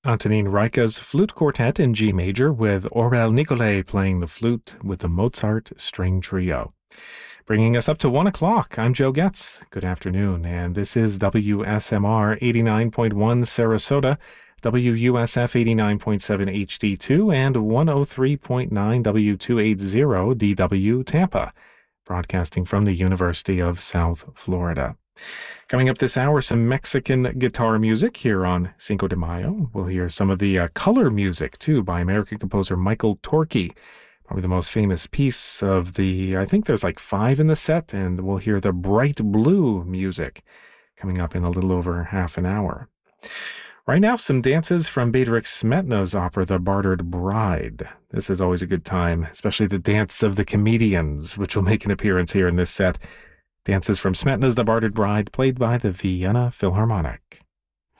Antonin Reicha's Flute Quartet in G major with Aurel Nicolai playing the flute with the Mozart String Trio. Bringing us up to 1 o'clock, I'm Joe Getz. Good afternoon, and this is WSMR 89.1 Sarasota, WUSF 89.7 HD2, and 103.9 W280 DW Tampa, broadcasting from the University of South Florida. Coming up this hour, some Mexican guitar music here on Cinco de Mayo. We'll hear some of the color music, too, by American composer Michael Torke. Probably the most famous piece of I think there's like 5 in the set, and we'll hear the bright blue music coming up in a little over half an hour. Right now, some dances from Bedřich Smetana's opera, The Bartered Bride. This is always a good time, especially the Dance of the Comedians, which will make an appearance here in this set. Dances from Smetana's The Bartered Bride, played by the Vienna Philharmonic.